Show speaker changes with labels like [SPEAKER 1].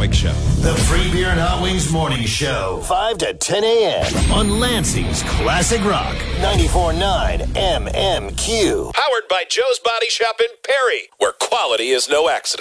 [SPEAKER 1] Comic Show.
[SPEAKER 2] The Free Beer and Hot Wings Morning Show. 5 to 10 a.m. on Lansing's Classic Rock. 94.9 MMQ.
[SPEAKER 3] Powered by Joe's Body Shop in Perry, where quality is no accident.